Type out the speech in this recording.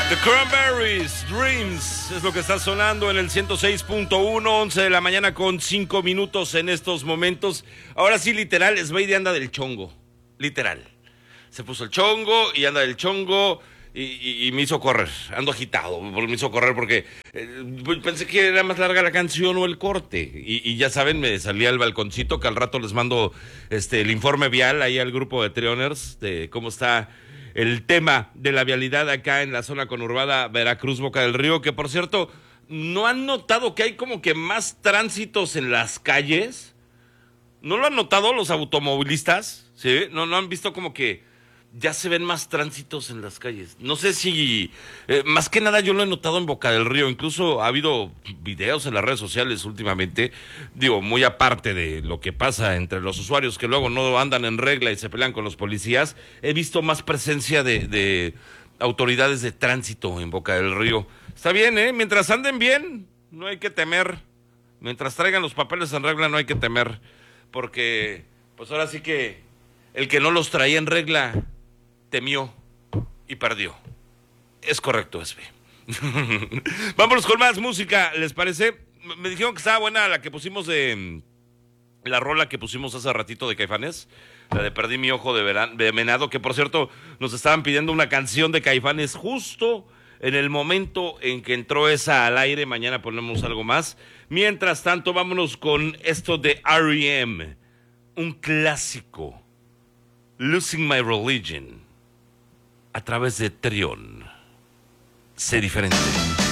The Cranberries, Dreams, es lo que está sonando en el 106.1, 11 de la mañana con 5 minutos en estos momentos. Ahora sí, literal, Sveidi anda del chongo, literal. Se puso el chongo y anda del chongo y me hizo correr. Ando agitado, me hizo correr porque pensé que era más larga la canción o el corte. Y ya saben, me salí al balconcito que al rato les mando el informe vial ahí al grupo de Trioners de cómo está el tema de la vialidad acá en la zona conurbada Veracruz, Boca del Río, que por cierto, ¿no han notado que hay como que más tránsitos en las calles? ¿No lo han notado los automovilistas? ¿Sí? ¿No han visto como que ya se ven más tránsitos en las calles? No sé si, más que nada yo lo he notado en Boca del Río, incluso ha habido videos en las redes sociales últimamente, digo, muy aparte de lo que pasa entre los usuarios que luego no andan en regla y se pelean con los policías, he visto más presencia de autoridades de tránsito en Boca del Río. Está bien, ¿eh? Mientras anden bien, no hay que temer. Mientras traigan los papeles en regla, no hay que temer. Porque, pues ahora sí que el que no los traía en regla temió y perdió. Es correcto, Esbe. Vámonos con más música, ¿les parece? Me dijeron que estaba buena la que pusimos de la rola que pusimos hace ratito de Caifanes, la de Perdí mi ojo de venado, que por cierto nos estaban pidiendo una canción de Caifanes justo en el momento en que entró esa al aire. Mañana ponemos algo más. Mientras tanto, vámonos con esto de R.E.M., un clásico, Losing My Religion, a través de Trion. Sé diferente.